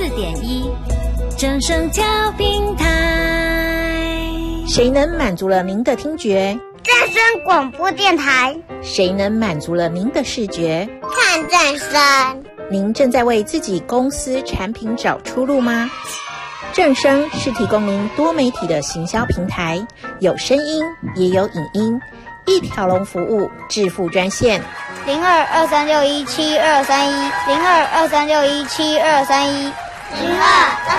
94.1正声调频台。 谁能满足了您的听觉？ 正声广播电台。 谁能满足了您的视觉？ 看正声。 您正在为自己公司产品找出路吗？正声是提供您多媒体的行销平台，有声音也有影音，一条龙服务，致富专线 0223617231，0223617231，02